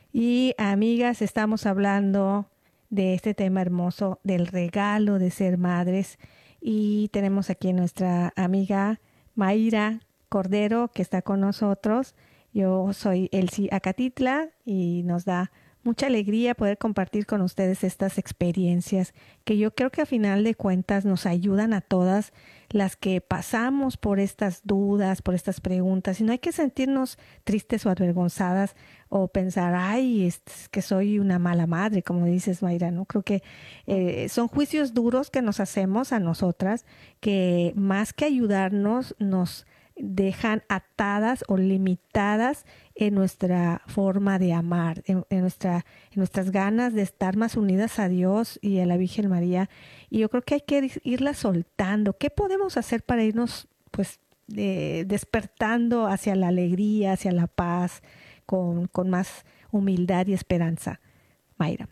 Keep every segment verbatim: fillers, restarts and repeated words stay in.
Y amigas, estamos hablando de este tema hermoso del regalo de ser madres. Y tenemos aquí nuestra amiga Mayra Cordero que está con nosotros. Yo soy Elsie Acatitla y nos da mucha alegría poder compartir con ustedes estas experiencias que yo creo que a final de cuentas nos ayudan a todas las que pasamos por estas dudas, por estas preguntas. Y no hay que sentirnos tristes o avergonzadas o pensar, ay, es que soy una mala madre, como dices, Mayra, ¿no? Creo que eh, son juicios duros que nos hacemos a nosotras, que más que ayudarnos, nos dejan atadas o limitadas en nuestra forma de amar, en, en, nuestra, en nuestras ganas de estar más unidas a Dios y a la Virgen María. Y yo creo que hay que irla soltando. ¿Qué podemos hacer para irnos, pues, eh, despertando hacia la alegría, hacia la paz, con, con más humildad y esperanza? Mayra.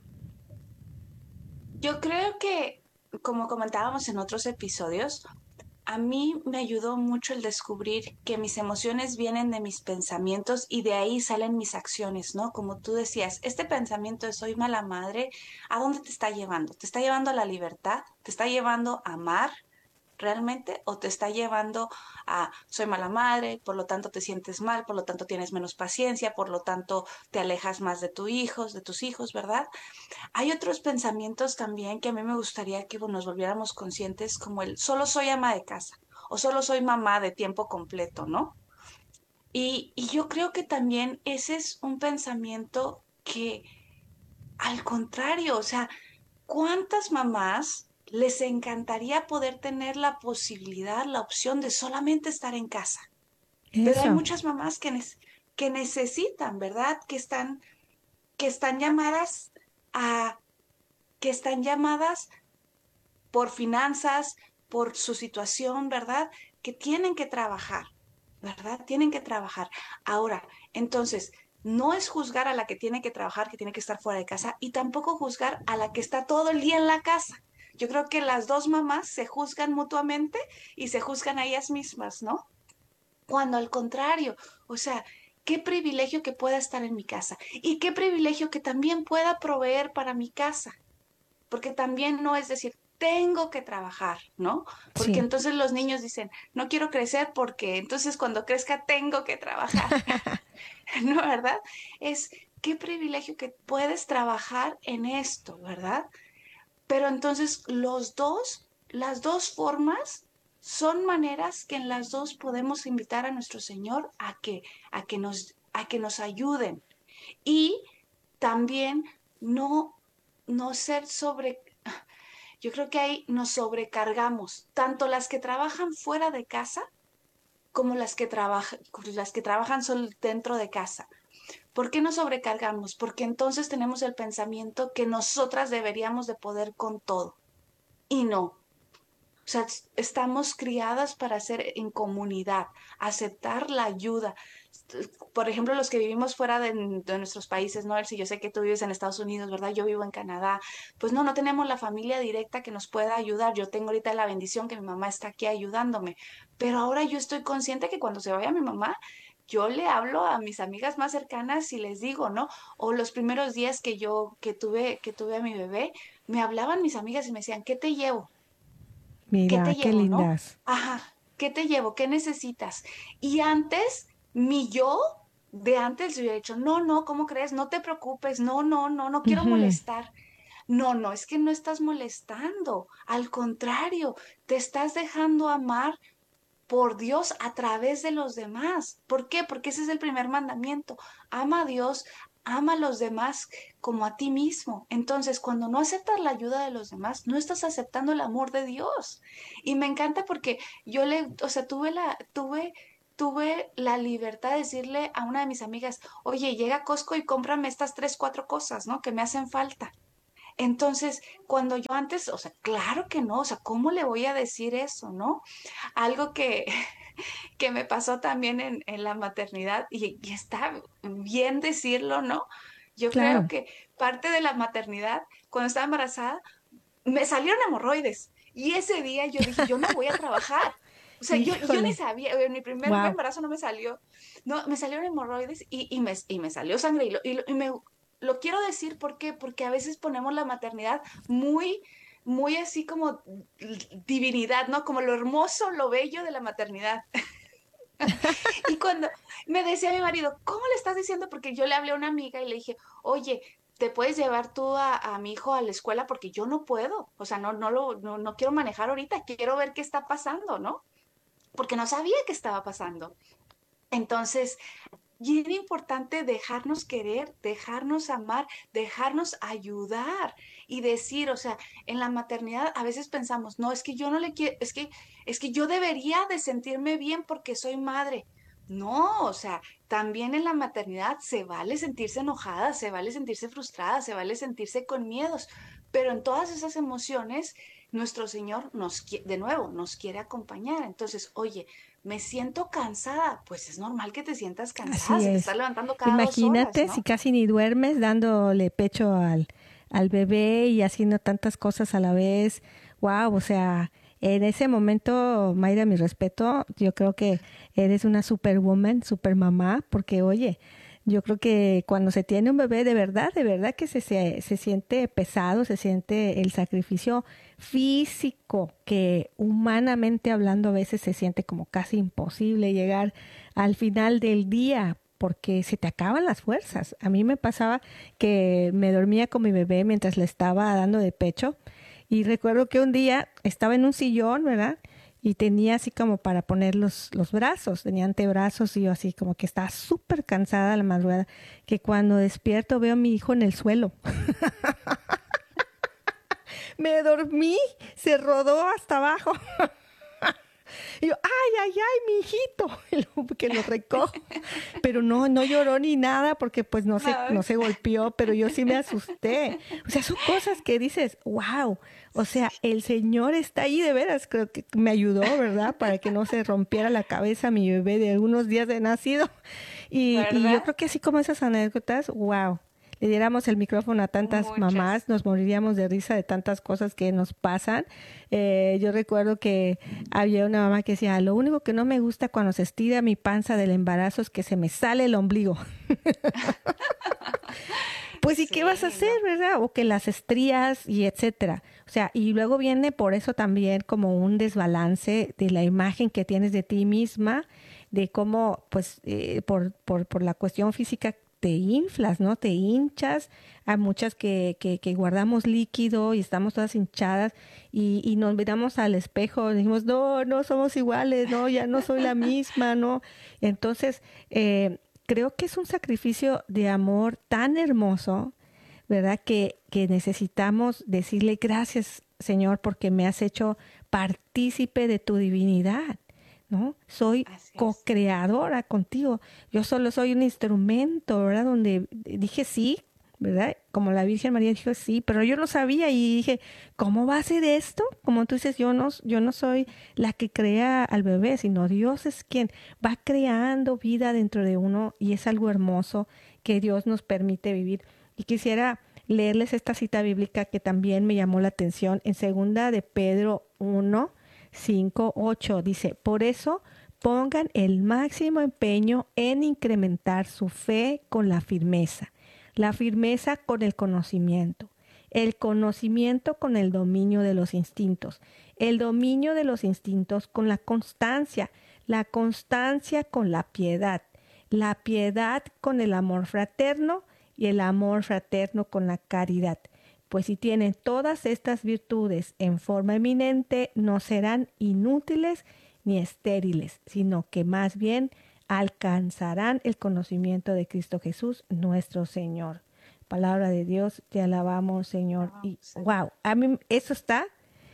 Yo creo que, como comentábamos en otros episodios, a mí me ayudó mucho el descubrir que mis emociones vienen de mis pensamientos y de ahí salen mis acciones, ¿no? Como tú decías, este pensamiento de soy mala madre, ¿a dónde te está llevando? ¿Te está llevando a la libertad? ¿Te está llevando a amar realmente? ¿O te está llevando a soy mala madre, por lo tanto te sientes mal, por lo tanto tienes menos paciencia, por lo tanto te alejas más de tus hijos, de tus hijos, ¿verdad? Hay otros pensamientos también que a mí me gustaría que nos volviéramos conscientes, como el solo soy ama de casa o solo soy mamá de tiempo completo, ¿no? Y, y yo creo que también ese es un pensamiento que, al contrario, o sea, ¿cuántas mamás les encantaría poder tener la posibilidad, la opción de solamente estar en casa? Pero hay Eso. muchas mamás que, nes- que necesitan, ¿verdad? Que están, que están llamadas a, que están llamadas por finanzas, por su situación, ¿verdad? Que tienen que trabajar, ¿verdad? Tienen que trabajar. Ahora, entonces, no es juzgar a la que tiene que trabajar, que tiene que estar fuera de casa, y tampoco juzgar a la que está todo el día en la casa. Yo creo que las dos mamás se juzgan mutuamente y se juzgan a ellas mismas, ¿no? Cuando al contrario, o sea, qué privilegio que pueda estar en mi casa y qué privilegio que también pueda proveer para mi casa, porque también no es decir, tengo que trabajar, ¿no? Porque Sí. entonces los niños dicen, no quiero crecer porque entonces cuando crezca tengo que trabajar, ¿no? ¿Verdad? Es qué privilegio que puedes trabajar en esto, ¿verdad? Pero entonces los dos, las dos formas son maneras que en las dos podemos invitar a nuestro Señor a que, a que nos, a que nos ayuden. Y también no, no ser sobre, yo creo que ahí nos sobrecargamos, tanto las que trabajan fuera de casa como las que trabajan, las que trabajan solo dentro de casa. ¿Por qué nos sobrecargamos? Porque entonces tenemos el pensamiento que nosotras deberíamos de poder con todo. Y no, o sea, estamos criadas para ser en comunidad, aceptar la ayuda. Por ejemplo, los que vivimos fuera de, de nuestros países, ¿no? Si yo sé que tú vives en Estados Unidos, ¿verdad? Yo vivo en Canadá. Pues no, no tenemos la familia directa que nos pueda ayudar. Yo tengo ahorita la bendición que mi mamá está aquí ayudándome. Pero ahora yo estoy consciente que cuando se vaya mi mamá, yo le hablo a mis amigas más cercanas y les digo, ¿no? O los primeros días que yo, que tuve, que tuve a mi bebé, me hablaban mis amigas y me decían, ¿qué te llevo? ¿Qué Mira, te qué llevo, no? lindas. Ajá, ¿qué te llevo? ¿Qué necesitas? Y antes, mi yo de antes yo hubiera dicho, no, no, ¿cómo crees? No te preocupes, no, no, no, no quiero Ujú. molestar. No, no, es que no estás molestando. Al contrario, te estás dejando amar por Dios a través de los demás. ¿Por qué? Porque ese es el primer mandamiento. Ama a Dios, ama a los demás como a ti mismo. Entonces, cuando no aceptas la ayuda de los demás, no estás aceptando el amor de Dios. Y me encanta porque yo le, o sea, tuve la, tuve, tuve la libertad de decirle a una de mis amigas, oye, llega a Costco y cómprame estas tres, cuatro cosas, ¿no? Que me hacen falta. Entonces, cuando yo antes, o sea, claro que no, o sea, ¿cómo le voy a decir eso, no? Algo que, que me pasó también en, en la maternidad, y, y está bien decirlo, ¿no? Yo creo Claro. que parte de la maternidad, cuando estaba embarazada, me salieron hemorroides. Y ese día yo dije, yo no voy a trabajar. O sea, yo, yo ni Híjole. sabía, en mi primer Wow. embarazo no me salió, no, me salieron hemorroides y, y, me, y me salió sangre y, lo- y, lo- y me, lo quiero decir ¿por qué? Porque a veces ponemos la maternidad muy, muy así como divinidad, ¿no? Como lo hermoso, lo bello de la maternidad. Y cuando me decía mi marido, ¿cómo le estás diciendo? Porque yo le hablé a una amiga y le dije, oye, ¿te puedes llevar tú a, a mi hijo a la escuela? Porque yo no puedo. O sea, no, no lo, no, no quiero manejar ahorita, quiero ver qué está pasando, ¿no? Porque no sabía qué estaba pasando. Entonces, y era importante dejarnos querer, dejarnos amar, dejarnos ayudar y decir, o sea, en la maternidad a veces pensamos, no, es que yo no le quiero, es que, es que yo debería de sentirme bien porque soy madre. No, o sea, también en la maternidad se vale sentirse enojada, se vale sentirse frustrada, se vale sentirse con miedos, pero en todas esas emociones, nuestro Señor nos, qui- de nuevo, nos quiere acompañar. Entonces, oye, me siento cansada, pues es normal que te sientas cansada, Así si te estás es. levantando cada dos horas, Imagínate si ¿no? casi ni duermes dándole pecho al, al bebé y haciendo tantas cosas a la vez. Wow, o sea, en ese momento, Mayra, mi respeto, yo creo que eres una superwoman, super mamá, porque oye, yo creo que cuando se tiene un bebé de verdad, de verdad que se, se, se siente pesado, se siente el sacrificio físico, que humanamente hablando a veces se siente como casi imposible llegar al final del día porque se te acaban las fuerzas. A mí me pasaba que me dormía con mi bebé mientras le estaba dando de pecho y recuerdo que un día estaba en un sillón, ¿verdad? Y tenía así como para poner los, los brazos, tenía antebrazos y yo así como que estaba súper cansada a la madrugada, que cuando despierto veo a mi hijo en el suelo. Me dormí, se rodó hasta abajo. Y yo, ay, ay, ay, mi hijito, y lo- que lo recojo. Pero no, no lloró ni nada porque pues no se, Ay, no se golpeó, pero yo sí me asusté. O sea, son cosas que dices, wow, o sea, el Señor está ahí de veras, creo que me ayudó, ¿verdad? Para que no se rompiera la cabeza mi bebé de algunos días de nacido. Y, y yo ¿verdad? creo que así como esas anécdotas, wow, le diéramos el micrófono a tantas mamás, Muchas. nos moriríamos de risa de tantas cosas que nos pasan. Eh, yo recuerdo que había una mamá que decía, lo único que no me gusta cuando se estira mi panza del embarazo es que se me sale el ombligo. Pues, ¿y qué vas a Sí, hacer, no. verdad? O que las estrías y etcétera. O sea, y luego viene por eso también como un desbalance de la imagen que tienes de ti misma, de cómo, pues, eh, por, por, por la cuestión física te inflas, ¿no? Te hinchas. Hay muchas que, que, que guardamos líquido y estamos todas hinchadas y, y nos miramos al espejo y decimos, no, no somos iguales, no, ya no soy la misma, ¿no? Entonces, eh, creo que es un sacrificio de amor tan hermoso, ¿verdad? Que, que necesitamos decirle gracias, Señor, porque me has hecho partícipe de tu divinidad, ¿no? Soy Así es. co-creadora contigo. Yo solo soy un instrumento, ¿verdad? Donde dije sí, ¿verdad? Como la Virgen María dijo sí, pero yo no sabía y dije, ¿cómo va a ser esto? Como tú dices, yo no, yo no soy la que crea al bebé, sino Dios es quien va creando vida dentro de uno y es algo hermoso que Dios nos permite vivir. Y quisiera leerles esta cita bíblica que también me llamó la atención en segunda de Pedro uno cinco ocho dice, por eso pongan el máximo empeño en incrementar su fe con la firmeza, la firmeza con el conocimiento, el conocimiento con el dominio de los instintos, el dominio de los instintos con la constancia, la constancia con la piedad, la piedad con el amor fraterno y el amor fraterno con la caridad. Pues si tienen todas estas virtudes en forma eminente, no serán inútiles ni estériles, sino que más bien alcanzarán el conocimiento de Cristo Jesús, nuestro Señor. Palabra de Dios, te alabamos, Señor. Y Vamos a- wow, a mí eso está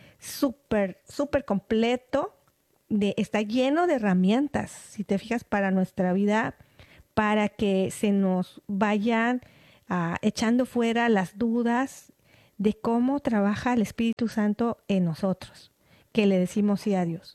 súper, súper completo, de, está lleno de herramientas, si te fijas, para nuestra vida, para que se nos vayan uh, echando fuera las dudas de cómo trabaja el Espíritu Santo en nosotros, que le decimos sí a Dios.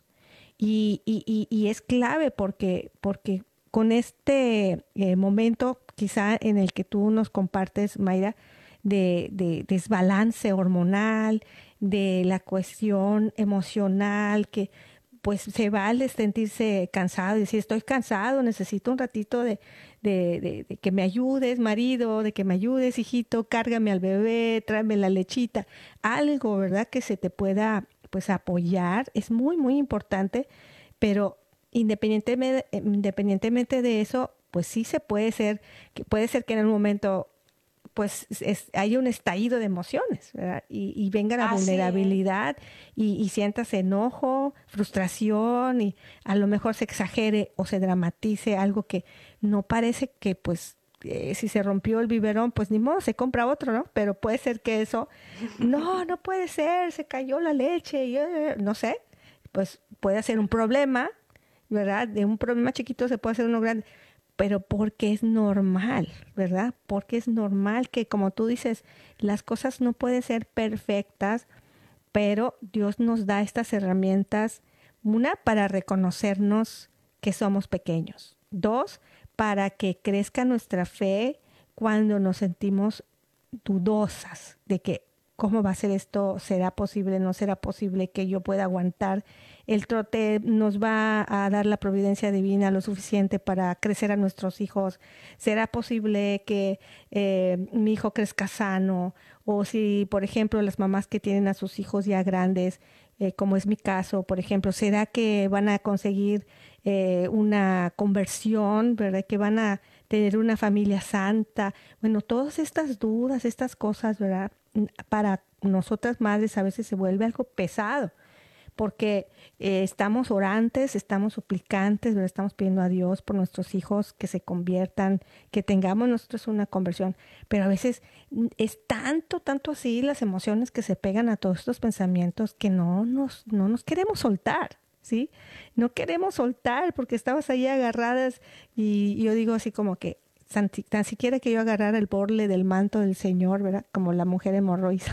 Y, y, y, y es clave porque, porque con este eh, momento quizá en el que tú nos compartes, Mayra, de, de desbalance hormonal, de la cuestión emocional, que pues se vale sentirse cansado y decir estoy cansado, necesito un ratito de, de, de, de que me ayudes, marido, de que me ayudes, hijito, cárgame al bebé, tráeme la lechita, algo, ¿verdad? Que se te pueda, pues, apoyar, es muy, muy importante, pero independientemente, independientemente de eso, pues sí se puede ser, que puede ser que en un momento pues es, hay un estallido de emociones, ¿verdad? Y, y venga la Así es. vulnerabilidad y, y sientas enojo, frustración y a lo mejor se exagere o se dramatice algo que no parece que pues eh, si se rompió el biberón, pues ni modo, se compra otro, ¿no? Pero puede ser que eso, no, no puede ser, se cayó la leche, y, eh, no sé, pues puede ser un problema, ¿verdad? De un problema chiquito se puede hacer uno grande, pero porque es normal, ¿verdad? Porque es normal que, como tú dices, las cosas no pueden ser perfectas, pero Dios nos da estas herramientas, una, para reconocernos que somos pequeños, dos, para que crezca nuestra fe cuando nos sentimos dudosas de que cómo va a ser esto, será posible, no será posible que yo pueda aguantar. El trote nos va a dar la providencia divina lo suficiente para crecer a nuestros hijos. ¿Será posible que eh, mi hijo crezca sano? O si, por ejemplo, las mamás que tienen a sus hijos ya grandes, eh, como es mi caso, por ejemplo, ¿será que van a conseguir eh, una conversión, verdad? Que van a tener una familia santa. Bueno, todas estas dudas, estas cosas, ¿verdad? Para nosotras madres a veces se vuelve algo pesado, porque eh, estamos orantes, estamos suplicantes, ¿verdad? Estamos pidiendo a Dios por nuestros hijos que se conviertan, que tengamos nosotros una conversión, pero a veces mm, es tanto, tanto así las emociones que se pegan a todos estos pensamientos que no nos, no nos queremos soltar. ¿Sí? No queremos soltar porque estamos ahí agarradas y yo digo así como que tan, tan siquiera que yo agarrara el borle del manto del Señor, ¿verdad? Como la mujer hemorroísa.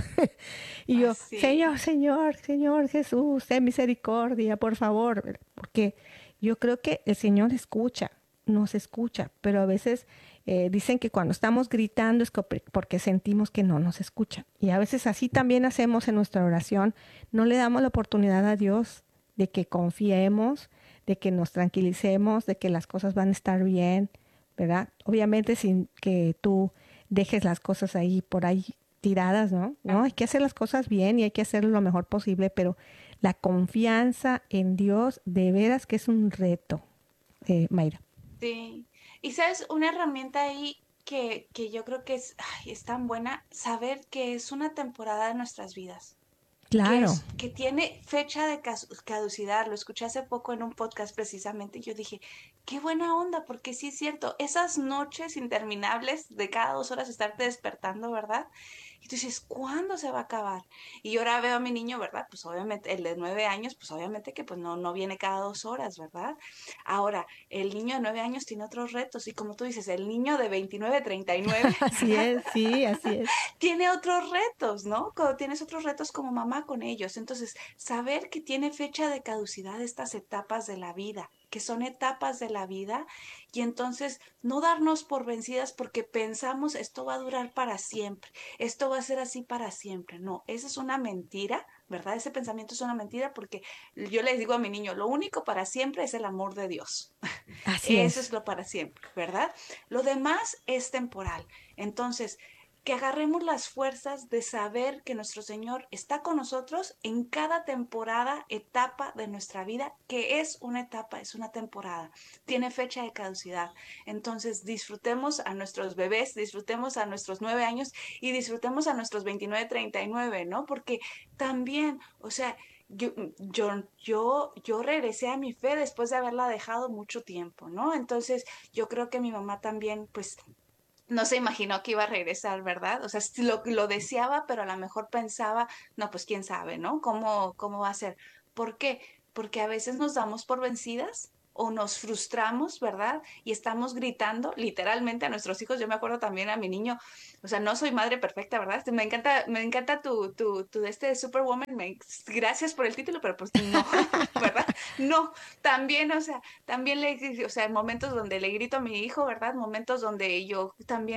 Y yo, Así. Señor, Señor, Señor Jesús, ten misericordia, por favor, ¿verdad? Porque yo creo que el Señor escucha, nos escucha, pero a veces eh, dicen que cuando estamos gritando es porque sentimos que no nos escucha. Y a veces así también hacemos en nuestra oración, no le damos la oportunidad a Dios de que confiemos, de que nos tranquilicemos, de que las cosas van a estar bien, ¿verdad? Obviamente sin que tú dejes las cosas ahí por ahí tiradas, ¿no? No, hay que hacer las cosas bien y hay que hacerlo lo mejor posible, pero la confianza en Dios de veras que es un reto, eh, Mayra. Sí. Y sabes, una herramienta ahí que, que yo creo que es, ay, es tan buena, saber que es una temporada de nuestras vidas. Que Claro, es que tiene fecha de cas- caducidad. Lo escuché hace poco en un podcast precisamente y yo dije, qué buena onda, porque sí es cierto, esas noches interminables de cada dos horas estarte despertando, ¿verdad? Y tú dices, ¿cuándo se va a acabar? Y yo ahora veo a mi niño, ¿verdad? Pues obviamente, el de nueve años, pues obviamente que pues no, no viene cada dos horas, ¿verdad? Ahora, el niño de nueve años tiene otros retos y como tú dices, el niño de veintinueve, treinta y nueve, así ¿verdad? es, sí, así es. Tiene otros retos, ¿no? Cuando tienes otros retos como mamá con ellos. Entonces, saber que tiene fecha de caducidad estas etapas de la vida, que son etapas de la vida, y entonces no darnos por vencidas porque pensamos esto va a durar para siempre, esto va a ser así para siempre. No, esa es una mentira, ¿verdad? Ese pensamiento es una mentira porque yo les digo a mi niño, lo único para siempre es el amor de Dios. Así Eso es. es lo para siempre, ¿verdad? Lo demás es temporal. Entonces, que agarremos las fuerzas de saber que nuestro Señor está con nosotros en cada temporada, etapa de nuestra vida, que es una etapa, es una temporada, tiene fecha de caducidad. Entonces disfrutemos a nuestros bebés, disfrutemos a nuestros nueve años y disfrutemos a nuestros veintinueve, treinta y nueve, ¿no? Porque también, o sea, yo, yo, yo, yo regresé a mi fe después de haberla dejado mucho tiempo, ¿no? Entonces yo creo que mi mamá también, pues no se imaginó que iba a regresar, ¿verdad? O sea, sí lo, lo deseaba, pero a lo mejor pensaba, no, pues quién sabe, ¿no? ¿Cómo, cómo va a ser? ¿Por qué? Porque a veces nos damos por vencidas o nos frustramos, ¿verdad? Y estamos gritando literalmente a nuestros hijos. Yo me acuerdo también a mi niño, o sea, no soy madre perfecta, ¿verdad? Este, Me encanta, me encanta tu, tu, tu de este Superwoman, me- gracias por el título, pero pues no, ¿verdad? No, también, o sea, también le, o sea, momentos donde le grito a mi hijo, ¿verdad? Momentos donde yo también la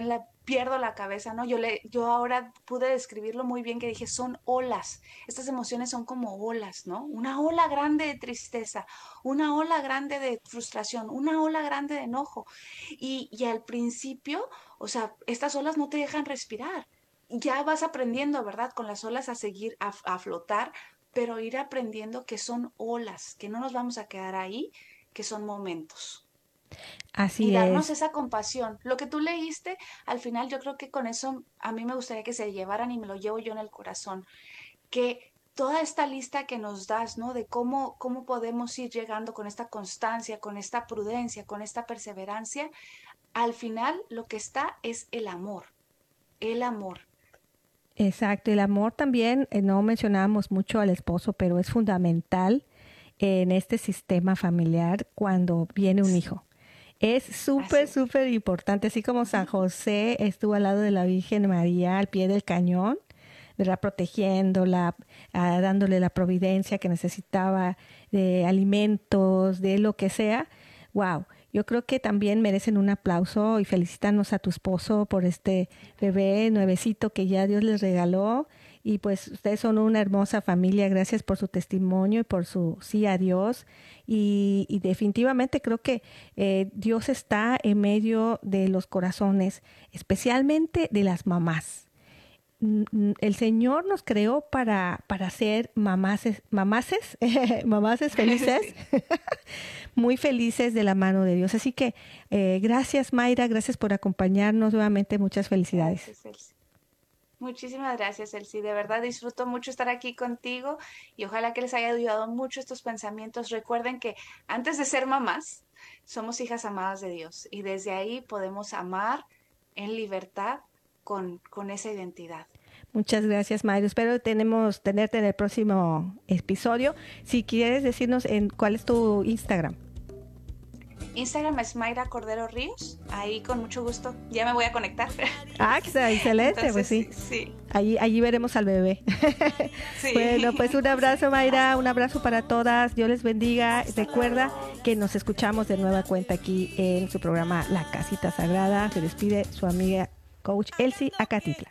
pierdo la cabeza, ¿no? Yo, le, yo ahora pude describirlo muy bien, que dije, son olas. Estas emociones son como olas, ¿no? Una ola grande de tristeza, una ola grande de frustración, una ola grande de enojo. Y, y al principio, o sea, estas olas no te dejan respirar. Ya vas aprendiendo, ¿verdad? Con las olas a seguir, a, a flotar, pero ir aprendiendo que son olas, que no nos vamos a quedar ahí, que son momentos. Y Así darnos es. esa compasión. Lo que tú leíste, al final yo creo que con eso a mí me gustaría que se llevaran y me lo llevo yo en el corazón, que toda esta lista que nos das, ¿no? De cómo, cómo podemos ir llegando con esta constancia, con esta prudencia, con esta perseverancia, al final lo que está es el amor, el amor. Exacto, el amor también, eh, no mencionábamos mucho al esposo, pero es fundamental en este sistema familiar cuando viene un hijo. Es Así súper, es. súper importante, así como San José estuvo al lado de la Virgen María al pie del cañón, ¿verdad? Protegiéndola, ah, dándole la providencia que necesitaba de alimentos, de lo que sea. Wow, yo creo que también merecen un aplauso y felicitarnos a tu esposo por este bebé nuevecito que ya Dios les regaló. Y pues ustedes son una hermosa familia. Gracias por su testimonio y por su sí a Dios. Y, y definitivamente creo que eh, Dios está en medio de los corazones, especialmente de las mamás. El Señor nos creó para, para ser mamases, mamases, mamases felices, Sí. muy felices de la mano de Dios. Así que eh, gracias Mayra, gracias por acompañarnos nuevamente, muchas felicidades. Gracias, Elsie. Muchísimas gracias, Elsie. De verdad disfruto mucho estar aquí contigo y ojalá que les haya ayudado mucho estos pensamientos. Recuerden que antes de ser mamás, somos hijas amadas de Dios y desde ahí podemos amar en libertad con, con esa identidad. Muchas gracias Mayra, espero tenemos, tenerte en el próximo episodio. Si quieres decirnos en cuál es tu Instagram. Instagram es Mayra Cordero Ríos. Ahí con mucho gusto. Ya me voy a conectar. Ah, excelente, pues Entonces, sí. sí, sí, Allí, allí veremos al bebé. sí. Bueno, pues un abrazo Mayra, un abrazo para todas. Dios les bendiga. Recuerda que nos escuchamos de nueva cuenta aquí en su programa La Casita Sagrada. Se despide su amiga coach Elsie Acatitla.